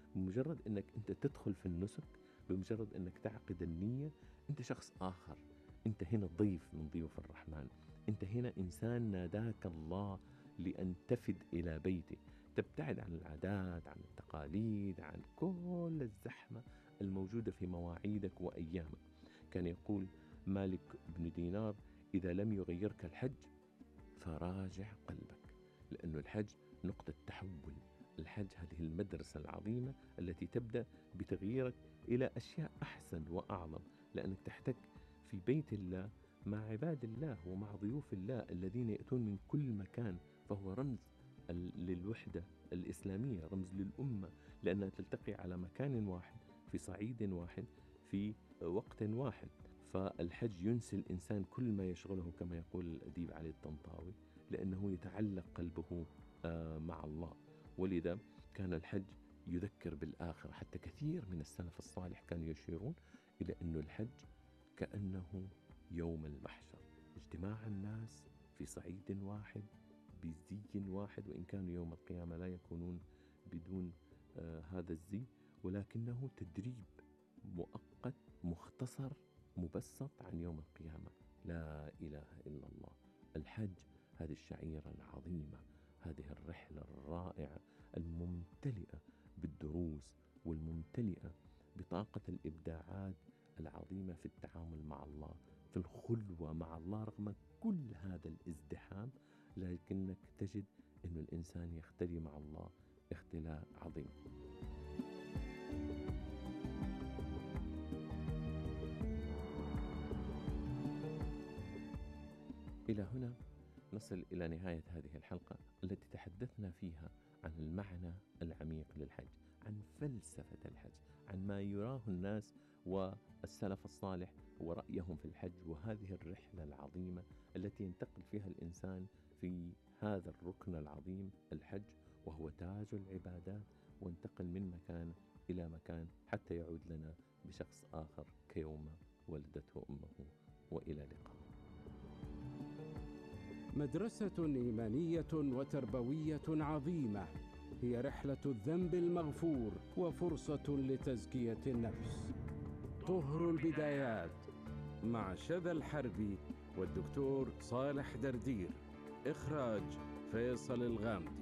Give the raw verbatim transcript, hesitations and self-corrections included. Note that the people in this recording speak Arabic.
بمجرد أنك أنت تدخل في النسك، بمجرد أنك تعقد النية، أنت شخص آخر. أنت هنا ضيف من ضيوف الرحمن، أنت هنا إنسان ناداك الله لأن تفد إلى بيته، تبتعد عن العادات، عن التقاليد، عن كل الزحمة الموجودة في مواعيدك وأيامك. كان يقول مالك بن دينار: إذا لم يغيرك الحج فراجع قلبك، لأن الحج نقطة تحول. الحج هذه المدرسة العظيمة التي تبدأ بتغييرك إلى أشياء أحسن وأعظم، لأنك تحتك في بيت الله مع عباد الله ومع ضيوف الله الذين يأتون من كل مكان، فهو رمز للوحدة الإسلامية، رمز للأمة، لأنها تلتقي على مكان واحد في صعيد واحد في وقت واحد. فالحج ينسي الإنسان كل ما يشغله كما يقول الأديب علي الطنطاوي، لأنه يتعلق قلبه مع الله. ولذا كان الحج يذكر بالآخرة. حتى كثير من السلف الصالح كانوا يشيرون إلى أن الحج كأنه يوم المحشر، اجتماع الناس في صعيد واحد بزي واحد، وإن كانوا يوم القيامة لا يكونون بدون آه هذا الزي، ولكنه تدريب مؤقت مختصر مبسط عن يوم القيامة. لا إله إلا الله. الحج هذه الشعيرة العظيمة، هذه الرحلة الرائعة الممتلئة بالدروس والممتلئة بطاقة الإبداعات العظيمة في التعامل مع الله، في الخلوة مع الله رغم كل هذا الازدحام، لكنك تجد أن الإنسان يختلي مع الله اختلاء عظيم. إلى هنا نصل إلى نهاية هذه الحلقة التي تحدثنا فيها عن المعنى العميق للحج، عن فلسفة الحج، عن ما يراه الناس والسلف الصالح ورأيهم في الحج، وهذه الرحلة العظيمة التي ينتقل فيها الإنسان في هذا الركن العظيم الحج، وهو تاج العبادات، وانتقل من مكان إلى مكان حتى يعود لنا بشخص آخر كيوم ولدته أمه. وإلى اللقاء. مدرسة إيمانية وتربوية عظيمة هي رحلة الذنب المغفور وفرصة لتزكية النفس. طهر البدايات مع شذى الحربي والدكتور صالح دردير. إخراج فيصل الغامدي.